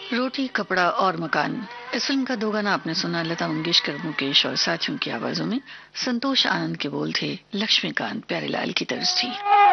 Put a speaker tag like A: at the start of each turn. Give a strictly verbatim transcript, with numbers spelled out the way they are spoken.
A: रोटी कपड़ा और मकान। इस फिल्म का दो गाना आपने सुना, लता मंगेशकर, मुकेश और साथियों की आवाजों में। संतोष आनंद के बोल थे, लक्ष्मीकांत प्यारेलाल की तर्ज थी।